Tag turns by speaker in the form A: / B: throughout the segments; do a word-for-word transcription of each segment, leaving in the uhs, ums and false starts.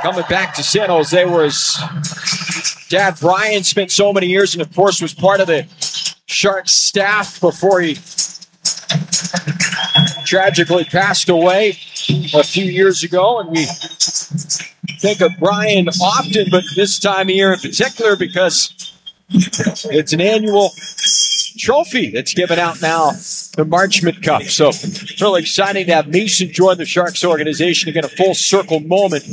A: coming back to San Jose, where his dad Brian spent so many years and, of course, was part of the Sharks staff before he tragically passed away a few years ago. And we think of Brian often, but this time of year in particular, because it's an annual trophy that's given out now, the Marchment Cup. So really exciting to have Mason join the Sharks organization to get a full circle moment.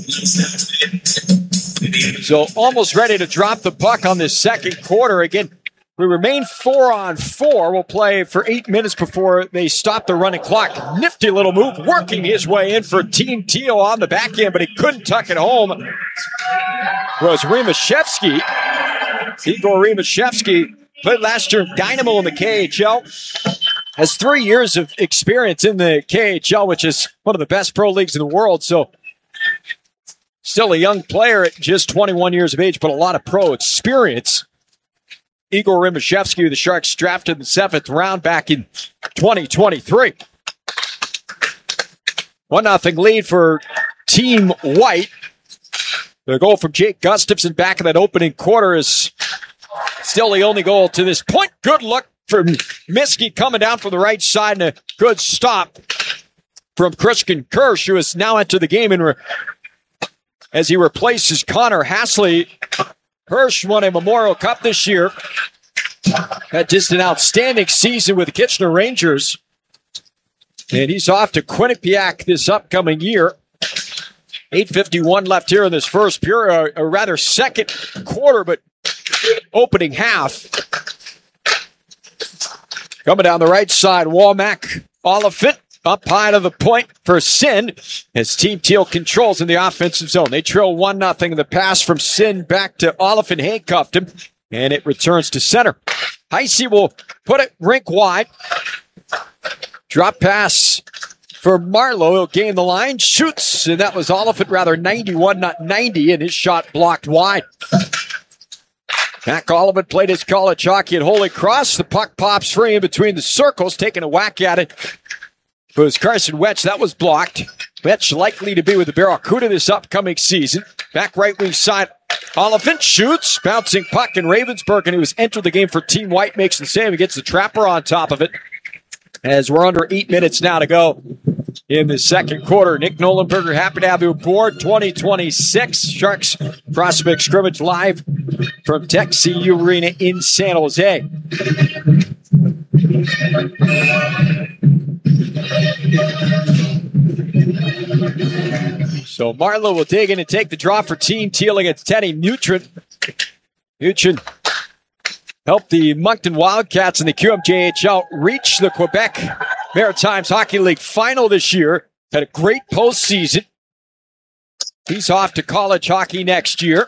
A: So almost ready to drop the puck on this second quarter. Again, we remain four on four. We'll play for eight minutes before they stop the running clock. Nifty little move, working his way in for Team Teal on the back end, but he couldn't tuck it home. It was Rimashevsky. Igor Rimashevsky played last year in Dynamo in the K H L. Has three years of experience in the K H L, which is one of the best pro leagues in the world. So still a young player at just twenty-one years of age, but a lot of pro experience. Igor Rimashevsky, who the Sharks drafted in the seventh round back in twenty twenty-three. one nothing lead for Team White. The goal from Jake Gustafson back in that opening quarter is still the only goal to this point. Good luck from Miskey coming down from the right side, and a good stop from Christian Kirsch, who has now entered the game in re- as he replaces Connor Hasley. Hirsch won a Memorial Cup this year. Had just an outstanding season with the Kitchener Rangers. And he's off to Quinnipiac this upcoming year. eight fifty-one left here in this first period, or rather second quarter, but opening half. Coming down the right side, Womack, Oliphant. Up high to the point for Sin as Team Teal controls in the offensive zone. They trail one nothing. The pass from Sin back to Oliphant handcuffed him, and it returns to center. Heisey will put it rink wide. Drop pass for Marleau. He'll gain the line, shoots, and that was Oliphant, rather ninety-one, not ninety, and his shot blocked wide. Mac Oliphant played his college hockey at Holy Cross. The puck pops free in between the circles, taking a whack at it. It was Carson Wetch. That was blocked. Wetch likely to be with the Barracuda this upcoming season. Back right wing side. Oliphant shoots. Bouncing puck, and Ravensburg, who has entered the game for Team White, makes the save. He gets the trapper on top of it. As we're under eight minutes now to go in the second quarter. Nick Nolenberger, happy to have you aboard. twenty twenty-six Sharks prospect scrimmage live from Tech C U Arena in San Jose. So Marleau will dig in and take the draw for Team Teal against Teddy Mutrin. Mutrin helped the Moncton Wildcats in the Q M J H L reach the Quebec Maritimes Hockey League final this year. Had a great postseason. He's off to college hockey next year.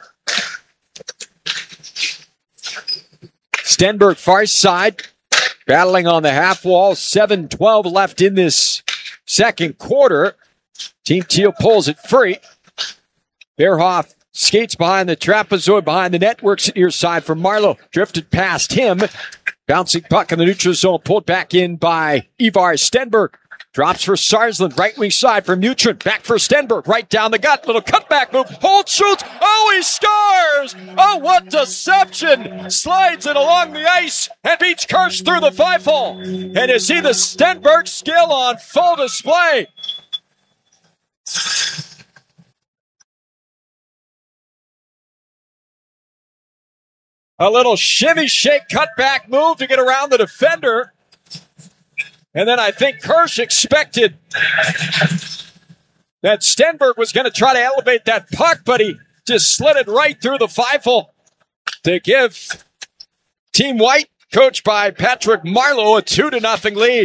A: Stenberg far side, battling on the half wall. seven twelve left in this second quarter. Team Teal pulls it free. Beerhoff skates behind the trapezoid, behind the net, works it near side for Marleau. Drifted past him. Bouncing puck in the neutral zone, pulled back in by Ivar Stenberg. Drops for Sarsland, right wing side for Mutrin. Back for Stenberg, right down the gut. Little cutback move. Hold, shoots. Oh, he scores! Oh, what deception! Slides it along the ice and beats Kirsch through the five hole. And you see the Stenberg skill on full display. A little shimmy shake cutback move to get around the defender. And then I think Kirsch expected that Stenberg was going to try to elevate that puck, but he just slid it right through the five hole to give Team White, coached by Patrick Marleau, a two to nothing lead.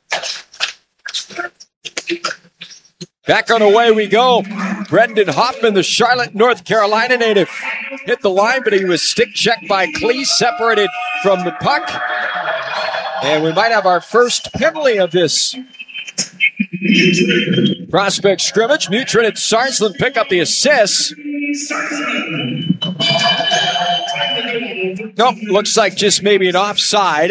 A: Back on the way we go. Brendan Hoffman, the Charlotte, North Carolina native, hit the line, but he was stick checked by Clee, separated from the puck. And we might have our first penalty of this prospect scrimmage. Mutrin and Sarsland pick up the assist. Nope, looks like just maybe an offside.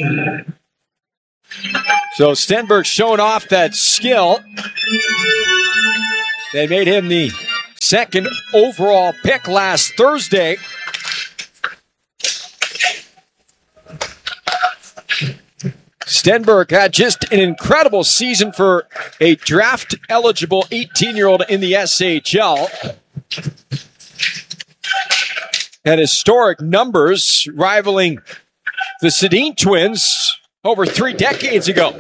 A: So Stenberg showing off that skill. They made him the second overall pick last Thursday. Stenberg had just an incredible season for a draft-eligible eighteen-year-old in the S H L. Had historic numbers rivaling the Sedin twins over three decades ago.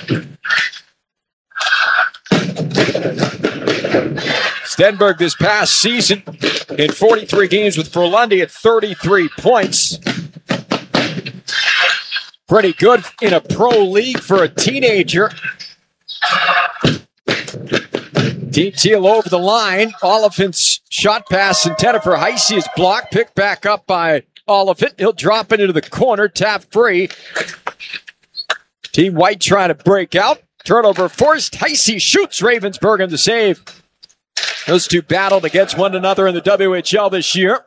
A: Stenberg this past season in forty-three games with Frölunda at thirty-three points. Pretty good in a pro league for a teenager. Team Teal over the line. Oliphant's shot pass intended for Heisey is blocked. Picked back up by Oliphant. He'll drop it into the corner. Tap free. Team White trying to break out. Turnover forced. Heisey shoots. Ravensburg the save. Those two battled against one another in the W H L this year.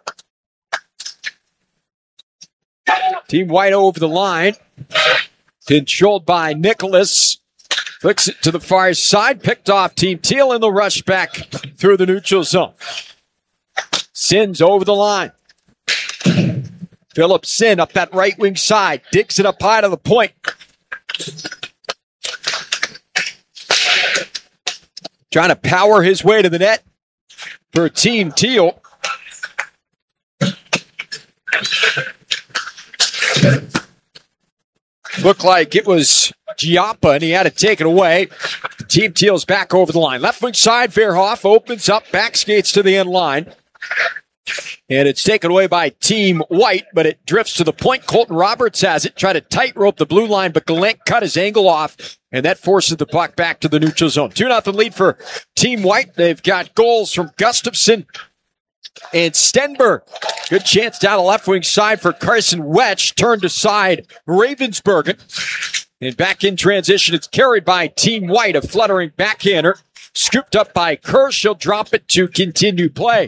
A: Team White over the line. Controlled by Nicholas. Flicks it to the far side. Picked off Team Teal and the rush back through the neutral zone. Sins over the line. Philip Sin up that right wing side. Digs it up high to the point. Trying to power his way to the net for Team Teal. Looked like it was Giappa, and he had to take it away. Team Teal's back over the line. Left wing side, Verhoff opens up, back skates to the end line. And it's taken away by Team White, but it drifts to the point. Colton Roberts has it. Tried to tightrope the blue line, but Gallant cut his angle off, and that forces the puck back to the neutral zone. two nothing lead for Team White. They've got goals from Gustafson and Stenberg. Good chance down the left wing side for Carson Wetch. Turned aside Ravensburg. And back in transition, it's carried by Team White. A fluttering backhander. Scooped up by Kirsch. He'll drop it to continue play.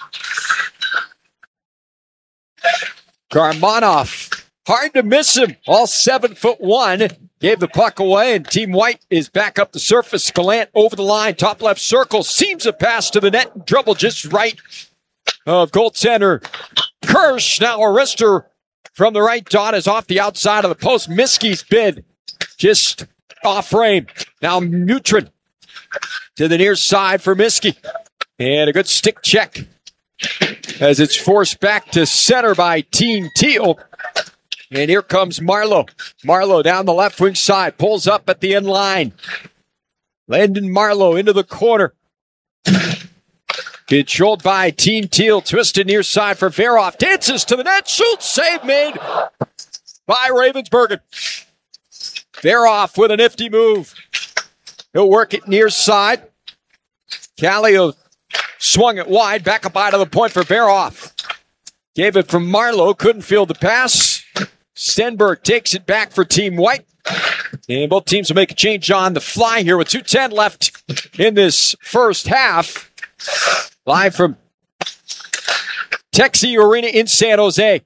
A: Karmanoff. Hard to miss him. All seven foot one. Gave the puck away, and Team White is back up the surface. Gallant over the line. Top left circle. Seems a pass to the net. Dribble just right of goaltender Kirsch. Now a wrister from the right dot is off the outside of the post. Miskey's bid just off frame. Now Neutron to the near side for Miskey. And a good stick check as it's forced back to center by Team Teal. And here comes Marlowe. Marlowe down the left wing side. Pulls up at the end line. Landon Marlowe into the corner. Controlled by Team Teal. Twisted near side for Verhoff. Dances to the net. Shoots. Save made by Ravensburg. Verhoff with a nifty move. He'll work it near side. Callio swung it wide. Back up out of the point for Verhoff. Gave it from Marlowe. Couldn't field the pass. Stenberg takes it back for Team White. And both teams will make a change on the fly here with two ten left in this first half. Live from Texie Arena in San Jose.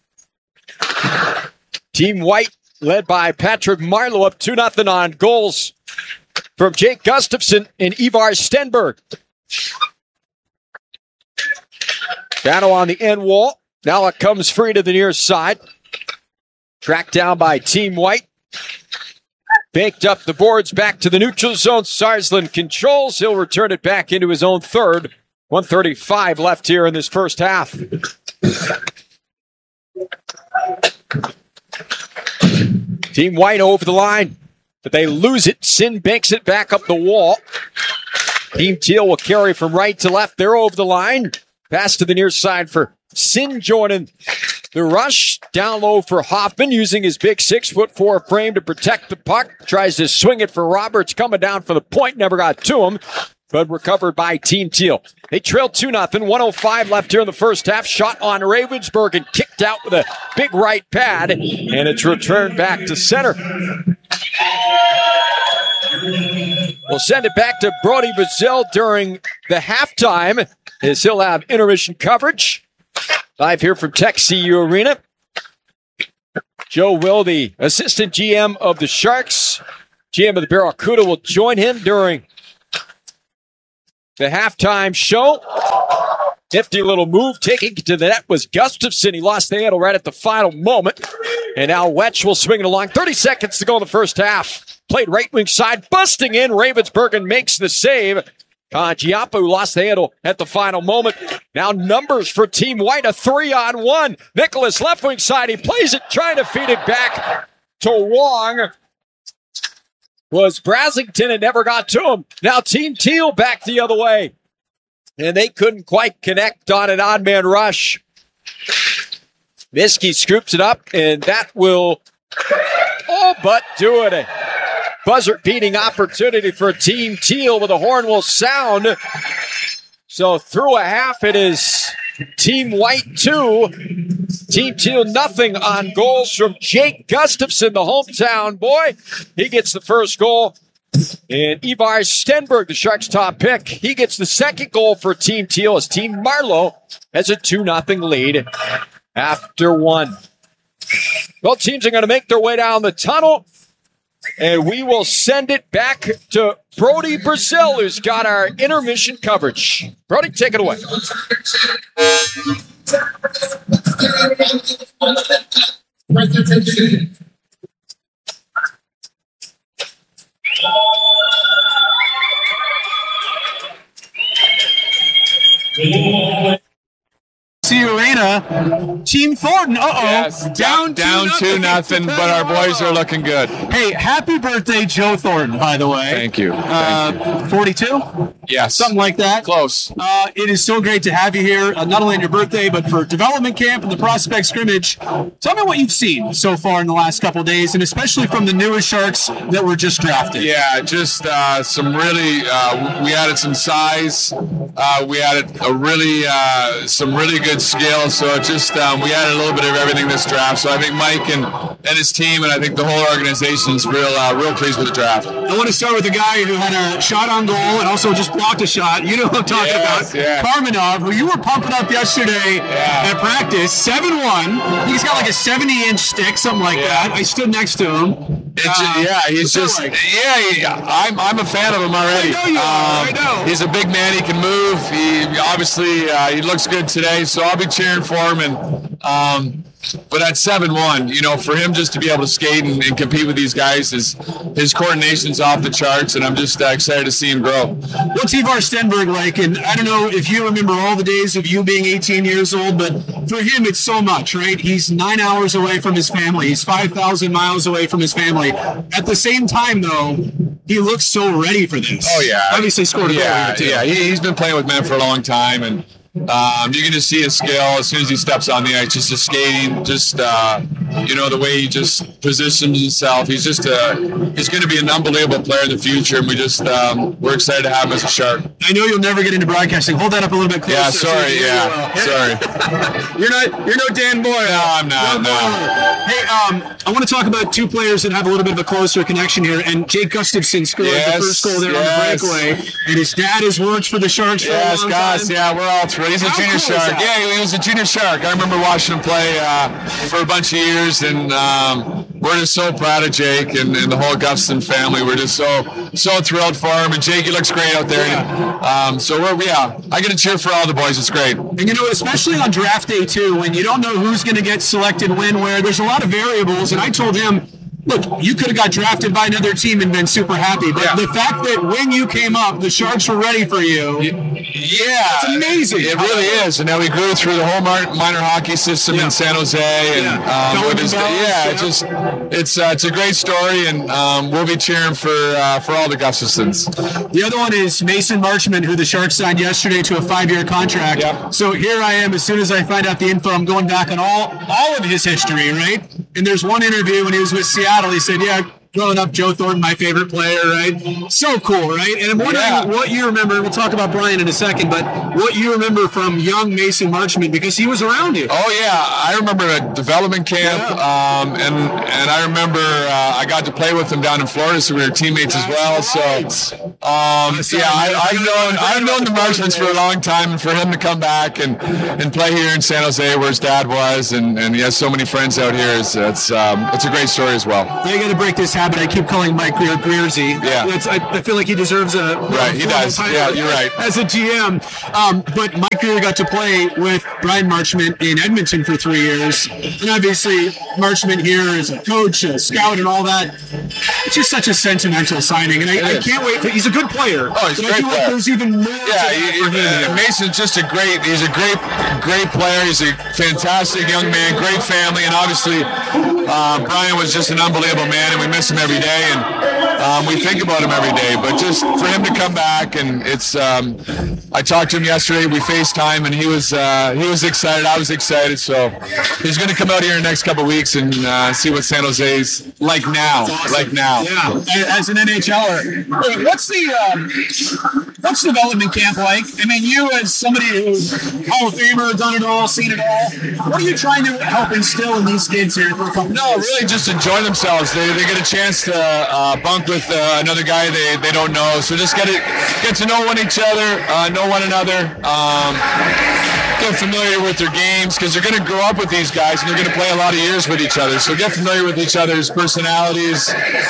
A: Team White led by Patrick Marlowe up two nothing on goals from Jake Gustafson and Ivar Stenberg. Battle on the end wall. Now it comes free to the near side. Tracked down by Team White. Baked up the boards back to the neutral zone. Sarsland controls. He'll return it back into his own third. one thirty-five left here in this first half. Team White over the line, but they lose it. Sin banks it back up the wall. Team Teal will carry from right to left. They're over the line. Pass to the near side for Sin joining the rush. Down low for Hoffman, using his big six foot four frame to protect the puck. Tries to swing it for Roberts, coming down for the point. Never got to him, but recovered by Team Teal. They trail two nothing. one oh five left here in the first half. Shot on Ravensburg and kicked out with a big right pad, and it's returned back to center. We'll send it back to Brody Brazil during the halftime, as he'll have intermission coverage. Live here from Texie Arena. Joe Will, the assistant G M of the Sharks, G M of the Barracuda, will join him during the halftime show. Nifty little move. Taking it to the net was Gustafson. He lost the handle right at the final moment. And now Wetch will swing it along. thirty seconds to go in the first half. Played right wing side, busting in. Ravensburgen makes the save. Kajiapu lost the handle at the final moment. Now numbers for Team White, a three on one. Nicholas left wing side. He plays it, trying to feed it back to Wong. Was Brasington and never got to him. Now Team Teal back the other way. And they couldn't quite connect on an odd man rush. Miskey scoops it up, and that will all but do it. A buzzer beating opportunity for Team Teal, but the horn will sound. So through a half, it is Team White two, Team Teal nothing on goals from Jake Gustafson, the hometown boy. He gets the first goal. And Ivar Stenberg, the Sharks' top pick, he gets the second goal for Team Teal as Team Marlowe has a two nothing lead after one. Both teams are going to make their way down the tunnel, and we will send it back to Brody Brazil, who's got our intermission coverage. Brody, take it away.
B: Arena, Team Thornton, uh-oh,
C: yes,
B: down,
C: down two nothing, but our boys are looking good.
B: Hey, happy birthday, Joe Thornton, by the way.
C: Thank you.
B: Uh, forty-two?
C: Yes.
B: Something like that.
C: Close.
B: Uh, it is so great to have you here, uh, not only on your birthday, but for development camp and the prospect scrimmage. Tell me what you've seen so far in the last couple of days, and especially from the newest Sharks that were just drafted.
C: Yeah, just uh, some really, uh, we added some size. Uh, we added a really, uh, some really good skill. So it just, um, we added a little bit of everything this draft. So I think Mike and, and his team, and I think the whole organization is real, uh, real pleased with the draft.
B: I want to start with a guy who had a shot on goal and also just blocked a shot. You know what I'm talking
C: yes,
B: about.
C: Yeah.
B: Karmanov, who you were pumping up yesterday
C: yeah.
B: at practice, seven one. He's got like a seventy-inch stick, something like
C: yeah.
B: that. I stood next to him.
C: It's, uh, yeah, he's just, like? yeah, yeah, I'm, I'm a fan of him already.
B: I know you
C: um,
B: are, I know.
C: He's a big man, he can move, he obviously, uh, he looks good today, so I'll be cheering for him, and, um, but at seven one, you know, for him just to be able to skate and, and compete with these guys, his, his coordination's off the charts, and I'm just uh, excited to see him grow.
B: What's Ivar Stenberg like? And I don't know if you remember all the days of you being eighteen years old, but for him, it's so much, right? He's nine hours away from his family. He's five thousand miles away from his family. At the same time, though, he looks so ready for this.
C: Oh, yeah.
B: Obviously scored a goal
C: yeah,
B: here, too.
C: Yeah, he, he's been playing with men for a long time, and Um, you can just see his skill as soon as he steps on the ice, just his skating, just, uh, you know, the way he just positions himself. He's just a, he's going to be an unbelievable player in the future, and we just, um, we're excited to have him as a Shark.
B: I know you'll never get into broadcasting. Hold that up a little bit closer.
C: Yeah, sorry,
B: so
C: yeah,
B: well.
C: sorry.
B: You're not, you're no Dan Boyle.
C: No, I'm not, no.
B: Hey, um, I want to talk about two players that have a little bit of a closer connection here, and Jake Gustafson scored yes, the first goal there yes. on the breakaway, and his dad has worked for the Sharks for
C: yes,
B: a long
C: Gus,
B: time.
C: yeah, we're all three. He's a
B: How
C: junior
B: cool
C: Shark. Yeah, he was a junior Shark. I remember watching him play uh, for a bunch of years, and um, we're just so proud of Jake and, and the whole Gustafson family. We're just so so thrilled for him, and Jake, he looks great out there.
B: Yeah.
C: Um, so we're yeah, I get to cheer for all the boys. It's great.
B: And you know, especially on draft day too, when you don't know who's going to get selected, when, where. There's a lot of variables, and I told him, look, you could have got drafted by another team and been super happy, but yeah. the fact that when you came up, the Sharks were ready for you.
C: Yeah,
B: it's amazing.
C: It really is. And now we grew through the whole minor hockey system yeah. in San Jose, and yeah, um, his, yeah, yeah, it's just it's uh, it's a great story, and um, we'll be cheering for uh, for all the Gustafsons.
B: The other one is Mason Marchment, who the Sharks signed yesterday to a five-year contract.
C: Yeah.
B: So here I am. As soon as I find out the info, I'm going back on all all of his history, right? And there's one interview when he was with Seattle. He said, "Yeah, growing up, Joe Thornton, my favorite player, right?" So cool, right? And I'm wondering yeah. what you remember. We'll talk about Brian in a second, but what you remember from young Mason Marchment, because he was around you.
C: Oh yeah, I remember a development camp, yeah. um, and and I remember uh, I got to play with him down in Florida, so we were teammates That's as well.
B: Right.
C: So um, yeah, I, I've known I've known the Marchments for a long time, and for him to come back and, and play here in San Jose, where his dad was, and, and he has so many friends out here, it's it's, um, it's a great story as well.
B: Now you got to break this habit. I keep calling Mike Greer Greersy.
C: Yeah.
B: It's, I, I feel like he deserves a
C: Right, he does. Yeah, you're right.
B: As a G M. Um, but Mike Greer got to play with Brian Marchment in Edmonton for three years. And obviously, Marchment here is a coach, a scout, and all that. It's just such a sentimental signing. And I, I can't wait. For, he's a good player.
C: Oh, he's a
B: but
C: great
B: I feel
C: player.
B: like there's even more
C: Yeah,
B: to that
C: he,
B: for him.
C: uh, Mason's just a great, he's a great, great player. He's a fantastic young man, great family, and obviously uh, Brian was just an unbelievable man, and we miss him every day, and um, we think about him every day. But just for him to come back, and it's, um, I talked to him yesterday, we FaceTime, and he was uh, he was excited, I was excited, so he's going to come out here in the next couple of weeks and uh, see what San Jose's like now,
B: Awesome.
C: like now.
B: Yeah, as an N H L er. What's the um, what's development camp like? I mean, you as somebody who's Hall of Famer, done it all, seen it all. What are you trying to help instill in these kids here for a couple
C: No,
B: years?
C: really just enjoy themselves. They, they get a chance to uh, bunk with uh, another guy they, they don't know. So just get it, get to know one each other, uh, know one another, um, get familiar with their games because they're going to grow up with these guys and they're going to play a lot of years with each other. So get familiar with each other's personalities.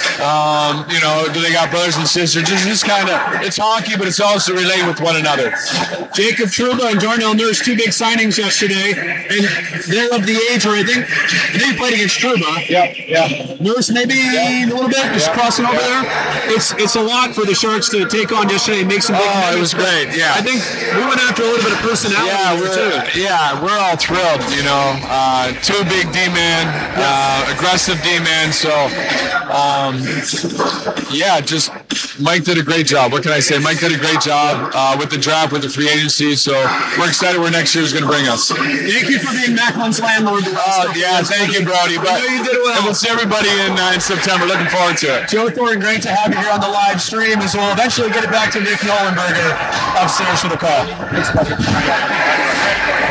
C: Um, you know, do they got brothers and sisters? Just, just kind of, it's hockey, but it's also relating with one another.
B: Jacob Trouba and Darnell Nurse, two big signings yesterday, and they're of the age where I think I think you played against Trouba.
C: Yeah, yeah.
B: Nurse maybe a little bit, just
C: Yeah.
B: crossing over
C: Yeah.
B: there. It's it's a lot for the Sharks to take on yesterday, make some big
C: Oh, it
B: moves,
C: was great,
B: but
C: yeah.
B: I think we went after a little bit of personality
C: Yeah,
B: there,
C: we're,
B: too.
C: yeah, we're all thrilled, you know. Uh, two big D-men, uh, aggressive D-men, so, um, yeah, just Mike did a great job. What can I say? Mike did a great job uh, with the draft, with the free agency, so we're excited where next year is going to bring us.
B: Thank you for being Macklin's landlord.
C: Uh, yeah, thank you, Brody. But,
B: I know you did well.
C: And we'll see everybody in, uh, in September. Looking forward to it.
B: Joe Thornton, great to have you here on the live stream as well. Eventually get it back to Nick Nollenberger upstairs for the call. Thanks, buddy.